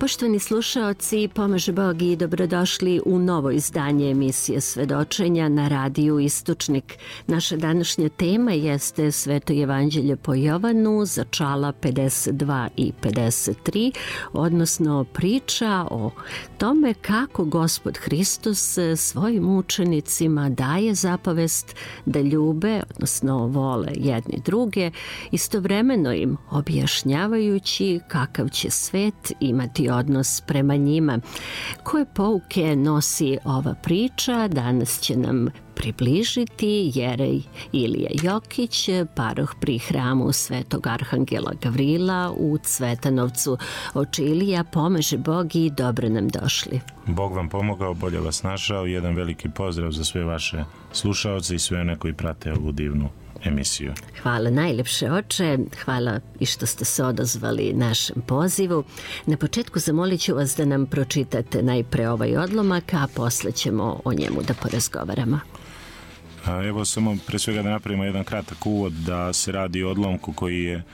Poštovani slušaoci, pomaže Bog i dobrodošli u novo izdanje emisije Svedočenja na radiju Istočnik. Naša današnja tema jeste Sveto evanđelje po Jovanu, začala 52 i 53, odnosno priča o tome kako Gospod Hristos svojim učenicima daje zapovest da ljube, odnosno vole jedni druge, istovremeno im objašnjavajući kakav će svet imati odnos prema njima. Koje pouke nosi ova priča danas će nam približiti jerej Ilija Jokić, paroh pri hramu Svetog Arhangela Gavrila u Cvetanovcu. Oče Ilija, pomaže Bog i dobro nam došli. Bog vam pomogao, bolje vas našao. Jedan veliki pozdrav za sve vaše slušaoce i sve one koji prate ovu divnu emisiju. Hvala najljepše, oče. Hvala i što ste se odazvali našem pozivu. Na početku zamolit ću vas da nam pročitate najpre ovaj odlomak, a posle ćemo o njemu da porazgovaramo. Evo samo pre svega da napravimo jedan kratak uvod, da se radi o odlomku koji je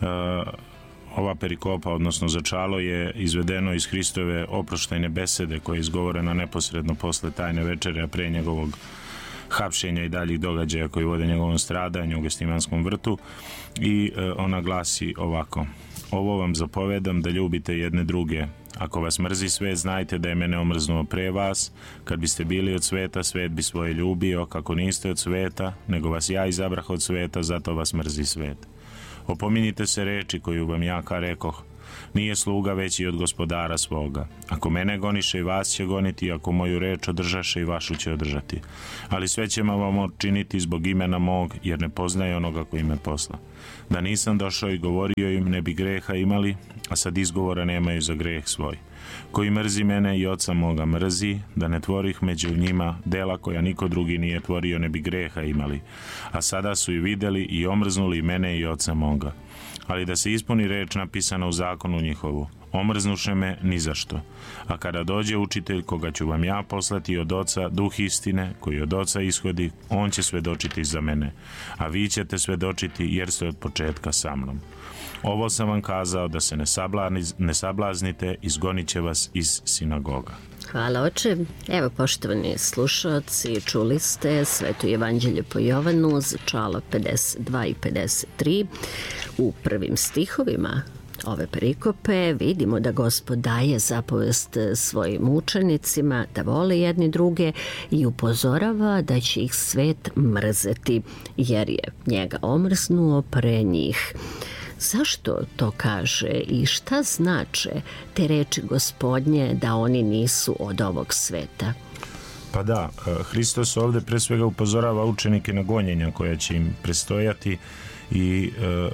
ova perikopa, odnosno začalo, je izvedeno iz Hristove oproštajne besede koja je izgovorena neposredno posle tajne večere, a pre njegovog hapšenja i daljih događaja koji vode njegovom stradanju u Gestimanskom vrtu, i ona glasi ovako: ovo vam zapovedam da ljubite jedne druge. Ako vas mrzi svet, znajte da je mene omrznuo pre vas. Kad biste bili od sveta, svet bi svoje ljubio. Kako niste od sveta, nego vas ja izabrah od sveta, zato vas mrzi svet. Opominjite se reči koju vam ja rekoh. Nije sluga veći od gospodara svoga. Ako mene goniše, i vas će goniti, ako moju reč održaše, i vašu će održati. Ali sve ćemo vam učiniti zbog imena mog, jer ne poznaje onoga koji me posla. Da nisam došao i govorio im, ne bi greha imali, a sad izgovora nemaju za greh svoj. Koji mrzi mene i oca moga mrzi, da ne tvorih među njima dela koja niko drugi nije tvorio, ne bi greha imali. A sada su i videli i omrznuli mene i oca moga. Ali da se ispuni reč napisana u zakonu njihovu: omrznuše me ni zašto. A kada dođe učitelj koga ću vam ja poslati od oca, duh istine koji od oca ishodi, on će svedočiti za mene. A vi ćete svedočiti jer ste od početka sa mnom. Ovo sam vam kazao da se ne sablaznite, izgonit će vas iz sinagoga. Hvala, oče. Evo, poštovani slušaoci, čuli ste Sveto evanđelje po Jovanu, začala 52 i 53. U prvim stihovima ove perikope vidimo da Gospod daje zapovest svojim učenicima da vole jedni druge i upozorava da će ih svet mrzeti, jer je njega omrznuo pre njih. Zašto to kaže i šta znače te reči Gospodnje da oni nisu od ovog sveta? Pa da, Hristos ovde pre svega upozorava učenike na gonjenja koja će im prestojati i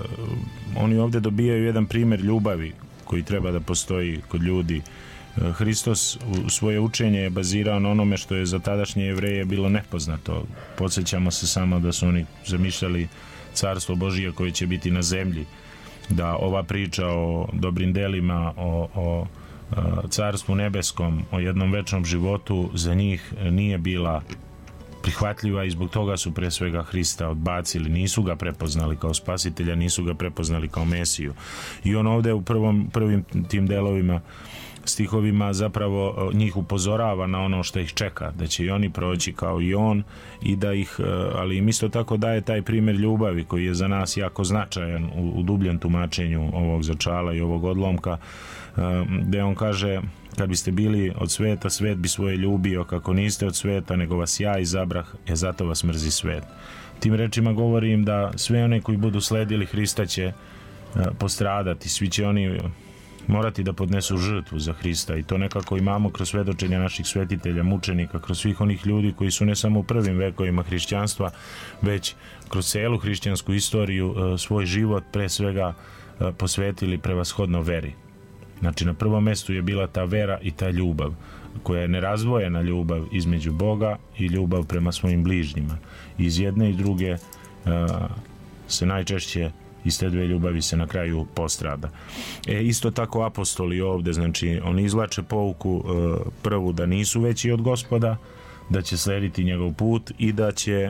oni ovde dobijaju jedan primer ljubavi koji treba da postoji kod ljudi. Hristos u svoje učenje je bazirao na onome što je za tadašnje Jevreje bilo nepoznato. Podsjećamo se samo da su oni zamišljali carstvo Božije koje će biti na zemlji, da ova priča o dobrim delima, o carstvu nebeskom, o jednom večnom životu za njih nije bila prihvatljiva i zbog toga su pre svega Hrista odbacili, nisu ga prepoznali kao spasitelja, nisu ga prepoznali kao Mesiju. I on ovde u prvim tim delovima, stihovima, zapravo njih upozorava na ono što ih čeka, da će i oni proći kao i on, i da ih, ali im isto tako daje taj primjer ljubavi koji je za nas jako značajan u dubljem tumačenju ovog začala i ovog odlomka, gde on kaže: kad biste bili od sveta, svet bi svoje ljubio. Kako niste od sveta, nego vas ja izabrah, zato vas mrzi svet. Tim rečima govorim da sve one koji budu sledili Hrista će postradati, svi će oni morati da podnesu žrtvu za Hrista, i to nekako imamo kroz svedočenja naših svetitelja, mučenika, kroz svih onih ljudi koji su ne samo u prvim vekovima hrišćanstva, već kroz celu hrišćansku istoriju svoj život pre svega posvetili prevashodno veri. Znači, na prvom mestu je bila ta vera i ta ljubav, koja je nerazdvojena ljubav između Boga i ljubav prema svojim bližnjima. Iz jedne i druge se najčešće, iz te dve ljubavi se na kraju postrada. Isto tako apostoli ovde, znači, oni izvlače pouku prvu da nisu veći od Gospoda, da će slediti njegov put i da će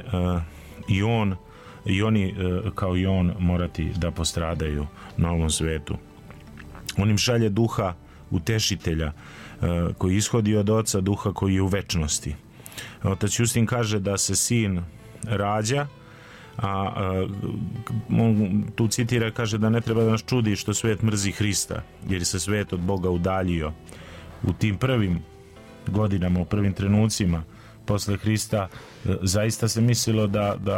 i oni kao i on morati da postradaju na ovom svetu. On im šalje duha utešitelja koji ishodi od Oca, duha koji je u večnosti. Otac Justin kaže da se sin rađa, a tu citira, kaže da ne treba da nas čudi što svet mrzi Hrista, jer se svet od Boga udaljio. U tim prvim godinama, u prvim trenucima posle Hrista, zaista se mislilo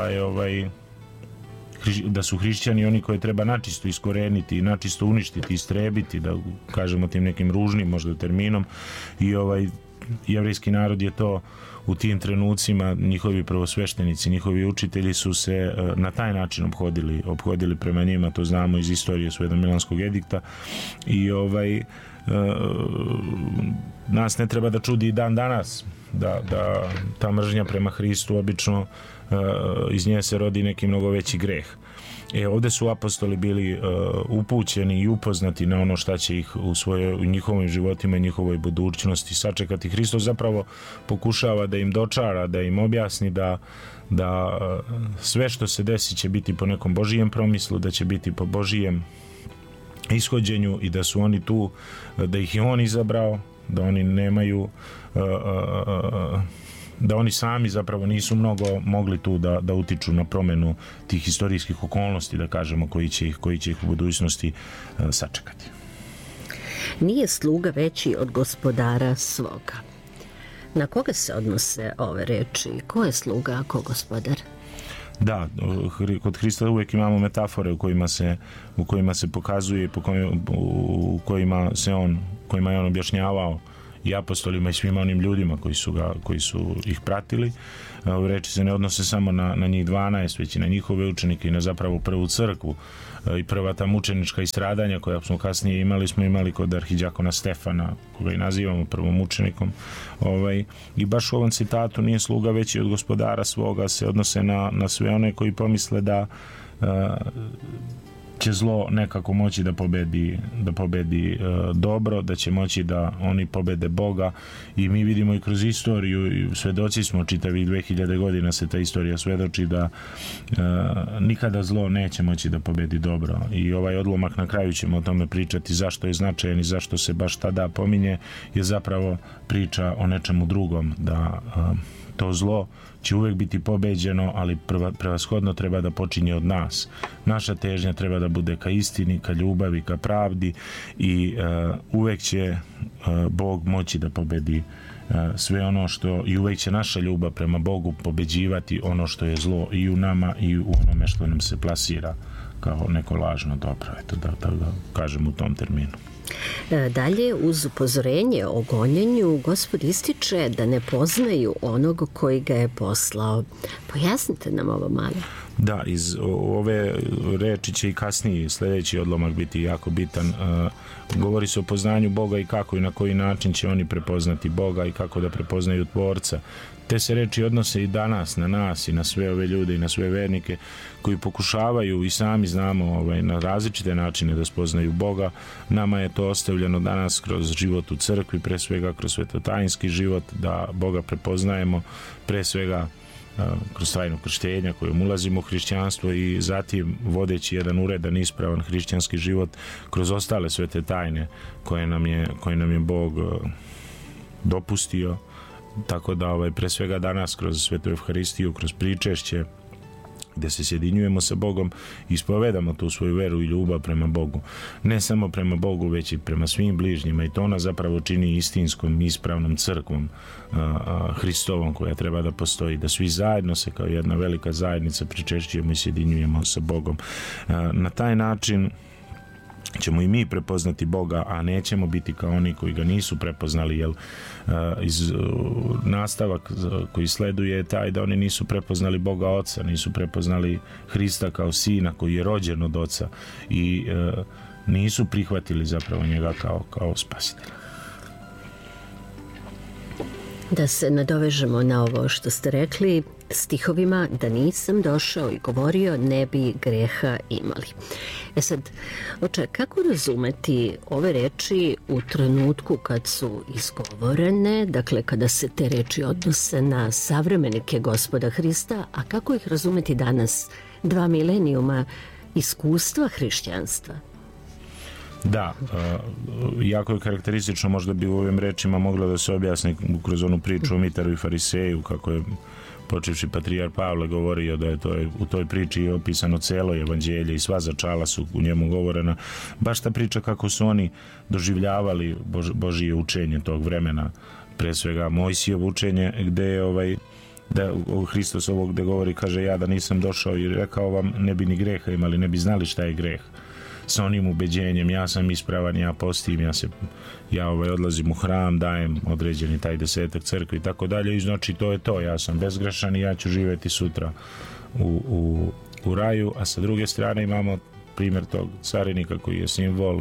da su hrišćani oni koje treba načisto iskoreniti, načisto uništiti, istrebiti, da kažemo tim nekim ružnim možda terminom, i jevrejski narod je to u tim trenucima, njihovi prvosveštenici, njihovi učitelji su se na taj način obhodili prema njima, to znamo iz istorije Sveto-Milanskog edikta, i nas ne treba da čudi i dan danas da ta mržnja prema Hristu obično iz nje se rodi neki mnogo veći greh. Ovdje su apostoli bili upućeni i upoznati na ono šta će ih u njihovim životima i njihovoj budućnosti sačekati. Hristos zapravo pokušava da im dočara, da im objasni da sve što se desi će biti po nekom Božijem promislu, da će biti po Božijem ishođenju i da su oni tu, da ih je on izabrao, da oni nemaju da oni sami zapravo nisu mnogo mogli tu da utiču na promenu tih historijskih okolnosti, da kažemo, koji će ih u budućnosti sačekati. Nije sluga veći od gospodara svoga. Na koga se odnose ove reči? Ko je sluga, a ko gospodar? Da, kod Hrista uvijek imamo metafore u kojima se pokazuje, u kojima je on objašnjavao i apostolima i svima onim ljudima koji su ih pratili. Ove reči se ne odnose samo na njih 12, već i na njihove učenike i na zapravo prvu crkvu i prva ta mučenička istradanja koja smo kasnije imali kod arhidjakona Stefana, koga i nazivamo prvom mučenikom. I baš u ovom citatu nije sluga veći od gospodara svoga, se odnose na sve one koji pomisle da će zlo nekako moći da pobedi dobro, da će moći da oni pobede Boga, i mi vidimo i kroz istoriju i svedoci smo, čitavih 2000 godina se ta istorija svedoči da nikada zlo neće moći da pobedi dobro, i ovaj odlomak, na kraju ćemo o tome pričati zašto je značajan i zašto se baš tada pominje, je zapravo priča o nečemu drugom, da to zlo će uvijek biti pobeđeno, ali prevashodno treba da počinje od nas. Naša težnja treba da bude ka istini, ka ljubavi, ka pravdi, i uvijek će Bog moći da pobedi sve ono što, i uvijek će naša ljubav prema Bogu pobeđivati ono što je zlo i u nama i u onome što nam se plasira kao neko lažno dobro, eto da kažem u tom terminu. Dalje, uz upozorenje o gonjenju, Gospod ističe da ne poznaju onog koji ga je poslao. Pojasnite nam ovo malo. Da, iz ove reči će i kasniji sljedeći odlomak biti jako bitan. Govori se o poznanju Boga i kako i na koji način će oni prepoznati Boga i kako da prepoznaju Tvorca. Te se reči odnose i danas na nas i na sve ove ljude i na sve vernike koji pokušavaju, i sami znamo, na različite načine da spoznaju Boga. Nama je to ostavljeno danas kroz život u crkvi, pre svega kroz svetotajinski život, da Boga prepoznajemo pre svega kroz tajnu krštenja kojom ulazimo u hrišćanstvo, i zatim vodeći jedan uredan, ispravan hrišćanski život kroz ostale svete tajne koje nam je Bog dopustio. Tako da pre svega danas kroz svetu Evharistiju, kroz pričešće gdje se sjedinjujemo sa Bogom, ispovedamo tu svoju veru i ljubav prema Bogu. Ne samo prema Bogu, već i prema svim bližnjima, i to nas zapravo čini istinskom, ispravnom crkvom Hristovom koja treba da postoji, da svi zajedno se kao jedna velika zajednica pričešćujemo i sjedinjujemo sa Bogom. Na taj način ćemo i mi prepoznati Boga, a nećemo biti kao oni koji ga nisu prepoznali, jer nastavak koji sleduje je taj da oni nisu prepoznali Boga Oca, nisu prepoznali Hrista kao Sina koji je rođen od Oca, i nisu prihvatili zapravo njega kao spasitelja. Da se nadovežemo na ovo što ste rekli stihovima, da nisam došao i govorio, ne bi greha imali. Sad, oče, kako razumeti ove reči u trenutku kad su izgovorene, dakle kada se te reči odnose na savremenike Gospoda Hrista, a kako ih razumeti danas, 2 milenijuma iskustva hrišćanstva? Da, jako je karakteristično, možda bi u ovim rečima moglo da se objasni kroz onu priču o Mitaru i Fariseju, kako je počevši patrijar Pavle govorio da je u toj priči opisano celo evanđelje i sva začala su u njemu govorena. Baš ta priča kako su oni doživljavali Božije učenje tog vremena, pre svega Mojsijevo učenje, gde je da Hristos ovog gde govori, kaže, ja da nisam došao i rekao vam, ne bi ni greha imali, ne bi znali šta je greh. Sa onim ubeđenjem, ja sam ispravan, ja postim, ja odlazim u hram, dajem određeni taj 10 crkvi i tako dalje, i znači to je to, ja sam bezgrešan i ja ću živjeti sutra u raju. A sa druge strane imamo primjer tog carinika koji je simbol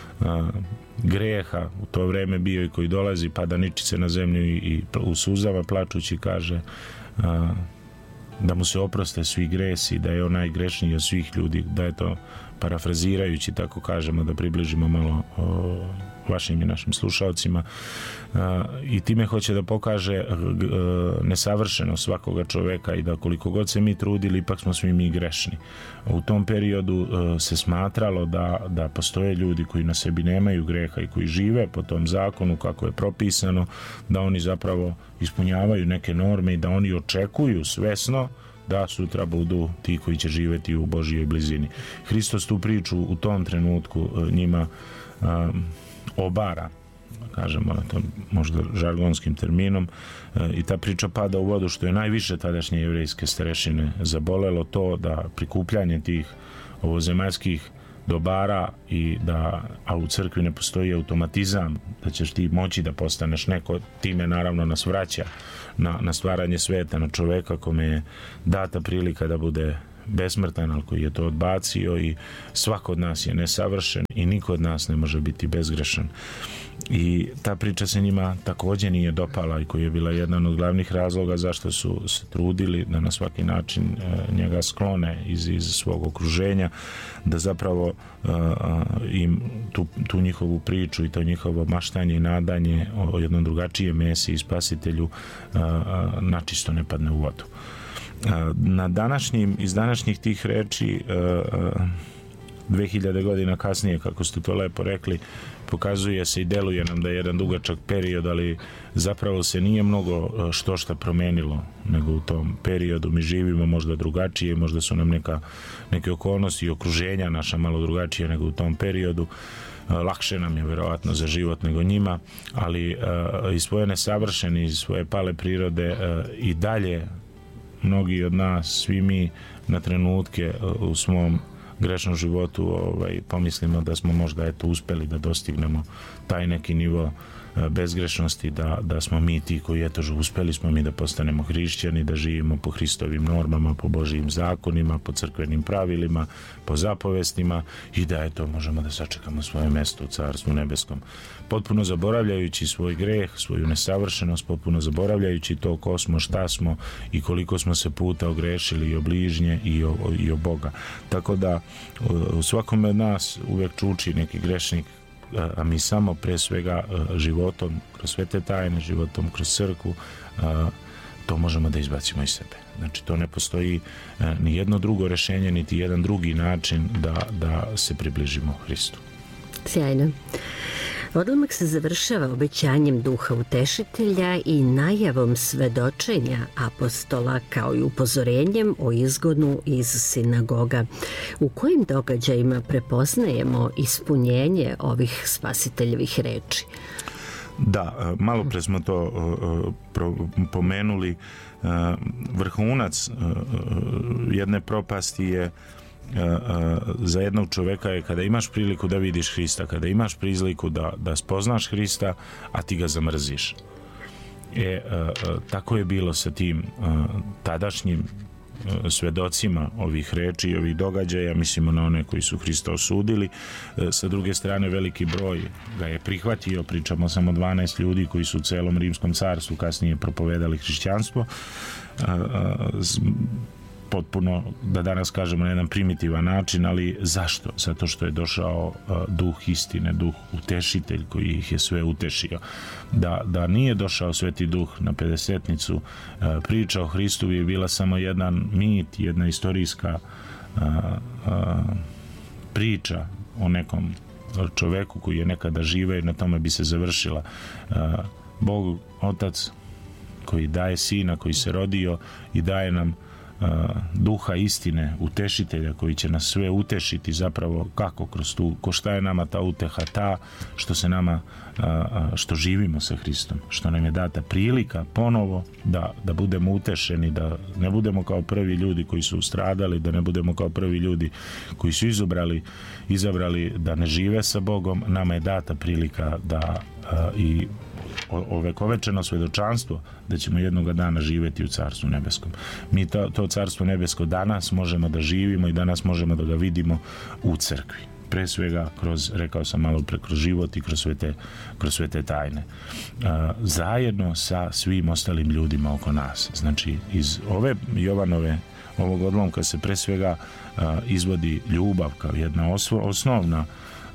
greha u to vreme bio i koji dolazi, pada ničice na zemlju i u suzama plačući kaže da mu se oproste svi gresi, da je on najgrešniji od svih ljudi, da je to, parafrazirajući, tako kažemo, da približimo malo vašim i našim slušalcima, i time hoće da pokaže nesavršenost svakoga čoveka i da koliko god se mi trudili, ipak smo svi mi grešni. U tom periodu se smatralo da postoje ljudi koji na sebi nemaju greha i koji žive po tom zakonu kako je propisano, da oni zapravo ispunjavaju neke norme i da oni očekuju svesno da sutra budu ti koji će živjeti u Božijoj blizini. Hristos tu priču u tom trenutku njima obara, kažemo na tom možda žargonskim terminom, i ta priča pada u vodu, što je najviše tadašnje jevrejske starešine zabolelo, to da prikupljanje tih ovozemaljskih dobara a u crkvi ne postoji automatizam da ćeš ti moći da postaneš neko, time naravno nas vraća na stvaranje sveta, na čoveka kome je data prilika da bude besmrtan, ali koji je to odbacio, i svako od nas je nesavršen i niko od nas ne može biti bezgrešan. I ta priča se njima također nije dopala, i koji je bila jedan od glavnih razloga zašto su se trudili da na svaki način njega sklone iz svog okruženja, da zapravo im tu njihovu priču i to njihovo maštanje i nadanje o jednom drugačijem Mesiji i Spasitelju načisto ne padne u vodu. Iz današnjih tih reči 2000 godina kasnije, kako ste to lepo rekli, pokazuje se i deluje nam da je jedan dugačak period, ali zapravo se nije mnogo što promenilo, nego u tom periodu mi živimo možda drugačije, možda su nam neke okolnosti i okruženja naša malo drugačije nego u tom periodu. Lakše nam je vjerovatno za život nego njima, ali iz svoje nesavršene, iz svoje pale prirode i dalje mnogi od nas, svi mi na trenutke u svom grešnom životu pomislimo da smo možda uspeli da dostignemo taj neki nivo bezgrešnosti, da smo mi ti koji uspeli smo mi da postanemo hrišćani, da živimo po Hristovim normama, po Božijim zakonima, po crkvenim pravilima, po zapovestima, i da možemo da sačekamo svoje mjesto u Carstvu nebeskom. Potpuno zaboravljajući svoj greh, svoju nesavršenost, potpuno zaboravljajući to ko smo, šta smo i koliko smo se puta ogrešili i o bližnje i o Boga. Tako da u svakome od nas uvek čuči neki grešnik, a mi samo pre svega životom kroz sve te tajne, životom kroz crkvu to možemo da izbacimo iz sebe. Znači to ne postoji ni jedno drugo rešenje, niti jedan drugi način da se približimo Hristu. Sjajno. Odlomak se završava obećanjem Duha Utešitelja i najavom svedočenja apostola, kao i upozorenjem o izgonu iz sinagoga. U kojim događajima prepoznajemo ispunjenje ovih spasiteljevih reči? Da, malo pre smo to pomenuli. Vrhunac jedne propasti je za jednog čoveka je kada imaš priliku da vidiš Hrista, kada imaš priliku da spoznaš Hrista, a ti ga zamrziš. Tako je bilo sa tim tadašnjim svedocima ovih reči i ovih događaja, mislimo na one koji su Hrista osudili. Sa druge strane, veliki broj ga je prihvatio, pričamo samo 12 ljudi koji su u celom Rimskom carstvu kasnije propovedali hrišćanstvo, potpuno, da danas kažemo, na jedan primitivan način, ali zašto? Zato što je došao duh istine, duh utešitelj koji ih je sve utešio. Da nije došao Sveti Duh na Pedesetnicu, priča o Hristu bi bila samo jedan mit, jedna istorijska priča o nekom čoveku koji je nekada živeo i na tome bi se završila. Bog Otac koji daje Sina, koji se rodio i daje nam duha istine, utešitelja koji će nas sve utešiti zapravo kako kroz tu, ko šta je nama ta uteha, ta što se nama što živimo sa Hristom, što nam je data prilika ponovo da budemo utešeni, da ne budemo kao prvi ljudi koji su stradali, da ne budemo kao prvi ljudi koji su izabrali da ne žive sa Bogom. Nama je data prilika da i ovekovečeno svedočanstvo da ćemo jednoga dana živjeti u Carstvu nebeskom. Mi to Carstvo nebesko danas možemo da živimo i danas možemo da ga vidimo u crkvi. Pre svega rekao sam malo pre, kroz život i kroz sve te tajne. Zajedno sa svim ostalim ljudima oko nas. Znači, iz ove ovog odlomka se pre svega izvodi ljubav kao jedna osnovna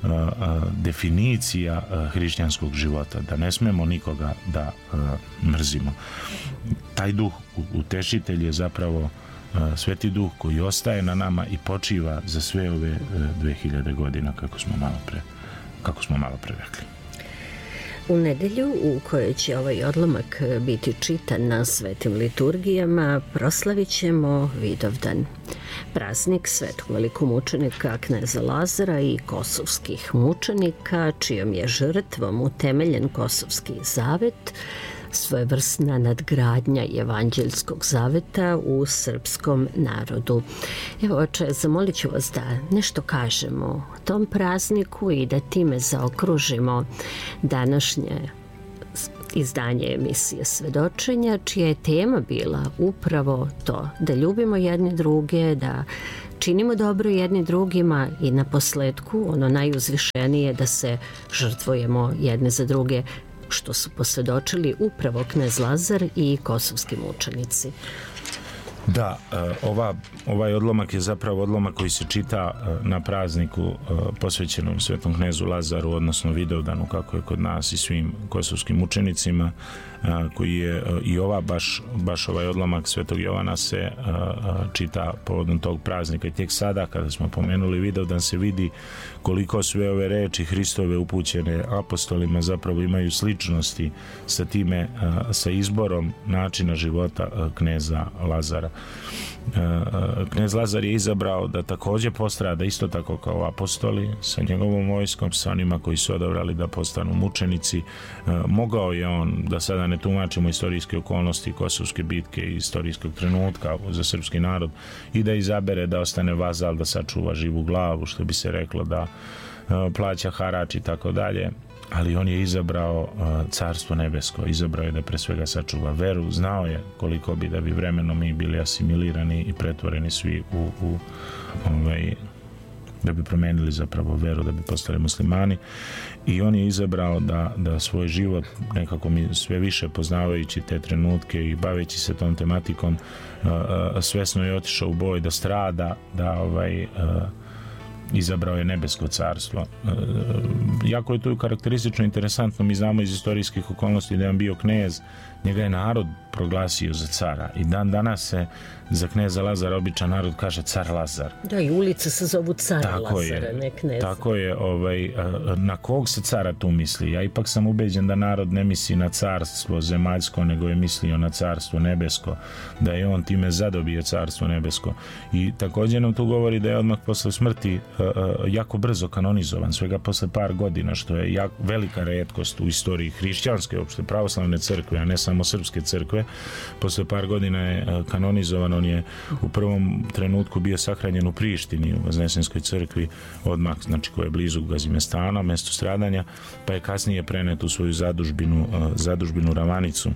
definicija hrišćanskog života, da ne smemo nikoga da mrzimo. Taj duh utešitelj je zapravo Sveti Duh koji ostaje na nama i počiva za sve ove 2000 godina kako smo malo pre rekli. U nedelju u kojoj će ovaj odlomak biti čitan na svetim liturgijama proslavit ćemo Vidovdan, praznik svetog velikomučenika kneza Lazara i kosovskih mučenika, čijom je žrtvom utemeljen Kosovski zavet, svojevrsna nadgradnja evanđeljskog zaveta u srpskom narodu. Evo, oče, zamolit ću vas da nešto kažemo o tom prazniku i da time zaokružimo današnje izdanje emisije Svedočenja, čija je tema bila upravo to, da ljubimo jedni druge, da činimo dobro jedni drugima i na posledku, ono najuzvišenije, da se žrtvujemo jedne za druge, što su posvedočili upravo knez Lazar i kosovski mučenici. Da, ovaj odlomak je zapravo odlomak koji se čita na prazniku posvećenom svetom knezu Lazaru, odnosno Vidovdanu, kako je kod nas, i svim kosovskim mučenicima, koji je i baš ovaj odlomak svetog Jovana se čita povodom tog praznika. I tek sada, kada smo pomenuli Vidovdan, se vidi koliko sve ove reči Hristove upućene apostolima zapravo imaju sličnosti sa time, sa izborom načina života kneza Lazara. Knez Lazar je izabrao da također postrada isto tako kao apostoli, sa njegovom vojskom, sa onima koji su odabrali da postanu mučenici. Mogao je on, da sada ne tumačimo istorijske okolnosti kosovske bitke i istorijskog trenutka za srpski narod, i da izabere da ostane vazal, da sačuva živu glavu, što bi se reklo, da plaća harač i tako dalje, ali on je izabrao Carstvo nebesko, izabrao je da pre svega sačuva veru, znao je koliko bi da bi vremenom mi bili asimilirani i pretvoreni svi da bi promenili zapravo veru, da bi postali muslimani, i on je izabrao da svoj život nekako mi sve više poznavajući te trenutke i baveći se tom tematikom svesno je otišao u boj, da strada, da izabrao je nebesko carstvo. Jako je tu karakteristično interesantno, mi znamo iz istorijskih okolnosti da je on bio knez, njega je narod proglasio za cara i dan danas se za kneza Lazara običan narod kaže car Lazar. Da, i ulice se zovu car Lazara, ne knez. Tako je, na kog se cara tu misli? Ja ipak sam ubeđen da narod ne misli na carstvo zemaljsko, nego je mislio na carstvo nebesko, da je on time zadobio carstvo nebesko. I također nam tu govori da je odmah posle smrti jako brzo kanonizovan, svega posle par godina, što je velika retkost u istoriji hrišćanske, uopšte pravoslavne crkve, a ne samo srpske crkve. Posle par godina je kanonizovan. On je u prvom trenutku bio sahranjen u Prištini, u Vaznesenskoj crkvi, odmah, znači koja je blizu Gazimestana, mesto stradanja, pa je kasnije prenet u svoju zadužbinu Ravanicu.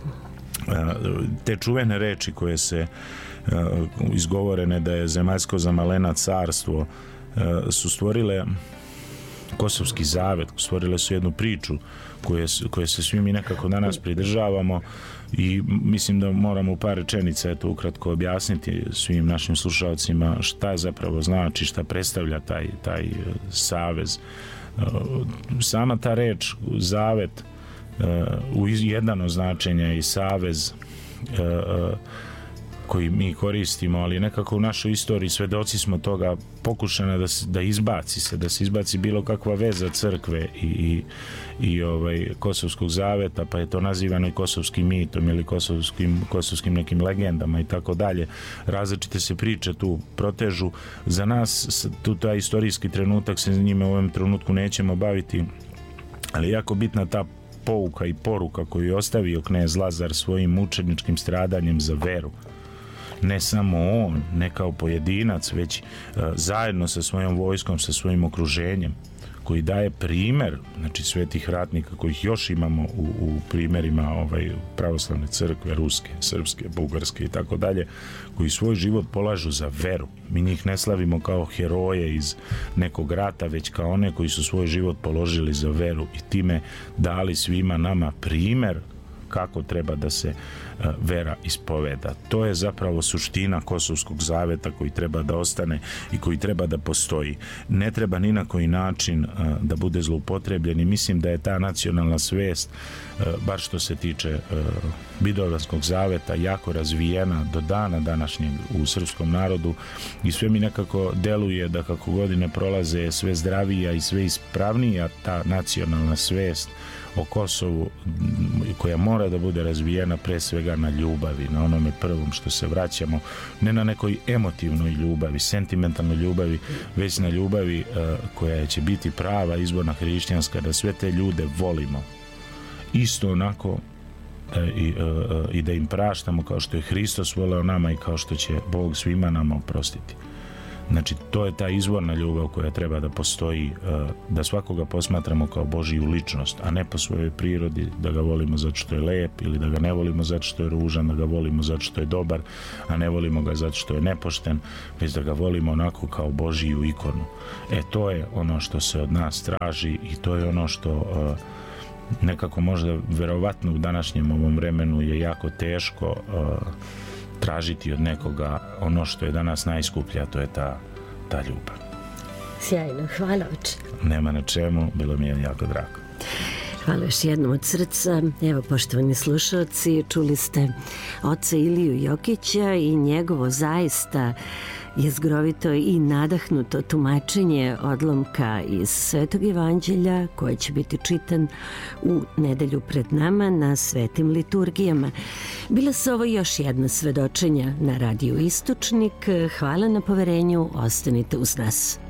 Te čuvene reči koje se izgovorene da je zemaljsko zamalena carstvo su stvorile Kosovski zavet, stvorile su jednu priču koje se svi mi nekako danas pridržavamo, i mislim da moramo u par rečenica ukratko objasniti svim našim slušalcima šta zapravo znači, šta predstavlja taj savez. Sama ta reč zavet u jedno značenje i savez koji mi koristimo, ali nekako u našoj istoriji svedoci smo toga pokušana da se izbaci bilo kakva veza crkve i Kosovskog zaveta, pa je to nazivano i kosovskim mitom ili kosovskim nekim legendama i tako dalje. Različite se priče tu protežu. Za nas tu taj istorijski trenutak se njime u ovom trenutku nećemo baviti, ali jako bitna ta pouka i poruka koju je ostavio knez Lazar svojim mučeničkim stradanjem za veru. Ne samo on, ne kao pojedinac, već zajedno sa svojom vojskom, sa svojim okruženjem, koji daje primer, znači svetih ratnika kojih još imamo u primerima pravoslavne crkve, ruske, srpske, bugarske i tako dalje, koji svoj život polažu za veru. Mi njih ne slavimo kao heroje iz nekog rata, već kao one koji su svoj život položili za veru i time dali svima nama primer kako treba da se vera ispoveda. To je zapravo suština Kosovskog zaveta koji treba da ostane i koji treba da postoji. Ne treba ni na koji način da bude zloupotrebljen i mislim da je ta nacionalna svest, bar što se tiče Vidovdanskog zaveta, jako razvijena do dana današnjeg u srpskom narodu i sve mi nekako deluje da kako godine prolaze je sve zdravija i sve ispravnija ta nacionalna svest o Kosovu, koja mora da bude razvijena pre svega na ljubavi, na onome prvom što se vraćamo, ne na nekoj emotivnoj ljubavi, sentimentalnoj ljubavi, već na ljubavi koja će biti prava, izborna, hrišćanska, da sve te ljude volimo isto onako i da im praštamo kao što je Hristos voleo nama i kao što će Bog svima nama oprostiti. Znači, to je ta izvorna ljubav koja treba da postoji, da svakoga posmatramo kao Božiju ličnost, a ne po svojoj prirodi, da ga volimo zato što je lep ili da ga ne volimo zato što je ružan, da ga volimo zato što je dobar, a ne volimo ga zato što je nepošten, već da ga volimo onako kao Božiju ikonu. To je ono što se od nas traži i to je ono što nekako možda verovatno u današnjem ovom vremenu je jako teško tražiti od nekoga ono što je danas najskuplje, a to je ta ljubav. Sjajno, hvala oče. Nema na čemu, bilo mi je jako drago. Hvala još jednom od srca. Evo, poštovani slušalci, čuli ste oca Iliju Jokića i njegovo zaista jezgrovito i nadahnuto tumačenje odlomka iz Svetog evanđelja koje će biti čitan u nedelju pred nama na svetim liturgijama. Bila su ovo još jedna svedočenja na Radiju Istočnik. Hvala na poverenju, ostanite uz nas.